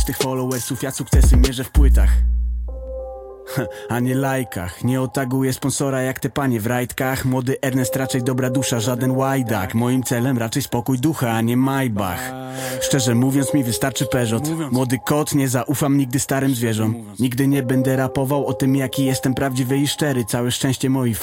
tych followersów, ja sukcesy mierzę w płytach, a nie lajkach. Nie otaguję sponsora jak te panie w rajtkach. Młody Ernest raczej dobra dusza, żaden łajdak. Moim celem raczej spokój ducha, a nie Maybach. Szczerze mówiąc mi wystarczy Peugeot. Młody kot, nie zaufam nigdy starym zwierzom. Nigdy nie będę rapował o tym jaki jestem prawdziwy i szczery. Całe szczęście moi